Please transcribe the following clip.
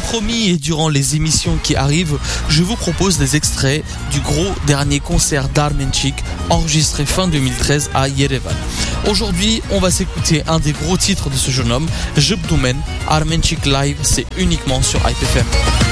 promis, et durant les émissions qui arrivent, je vous propose des extraits du gros dernier concert d'Armenchik enregistré fin 2013 à Yerevan. Aujourd'hui, on va s'écouter un des gros titres de ce jeune homme, Jebdoumen. Armenchik Live, c'est uniquement sur IPFM.